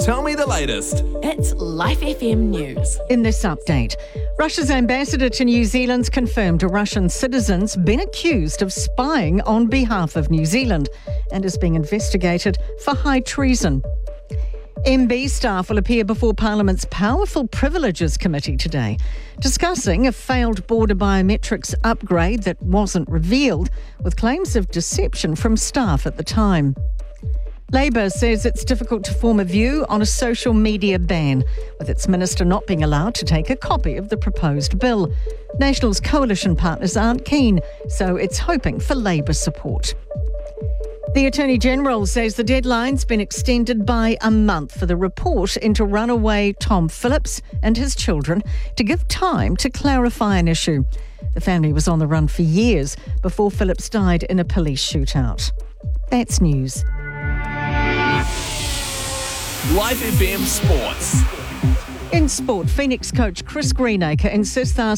Tell me the latest. It's Life FM News. In this update, Russia's ambassador to New Zealand's confirmed a Russian citizen's been accused of spying on behalf of New Zealand and is being investigated for high treason. MB staff will appear before Parliament's Powerful Privileges Committee today, discussing a failed border biometrics upgrade that wasn't revealed, with claims of deception from staff at the time. Labor says it's difficult to form a view on a social media ban, with its minister not being allowed to take a copy of the proposed bill. National's coalition partners aren't keen, so it's hoping for Labor support. The Attorney-General says the deadline's been extended by a month for the report into runaway Tom Phillips and his children to give time to clarify an issue. The family was on the run for years before Phillips died in a police shootout. That's news. Life FM Sports. In sport, Phoenix coach Chris Greenacre insists they're